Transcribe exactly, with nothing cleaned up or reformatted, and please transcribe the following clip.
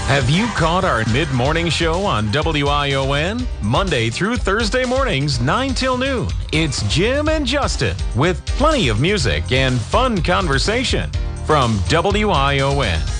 Have you caught our mid-morning show on W I O N? Monday through Thursday mornings, nine till noon. It's Jim and Justin with plenty of music and fun conversation from W I O N.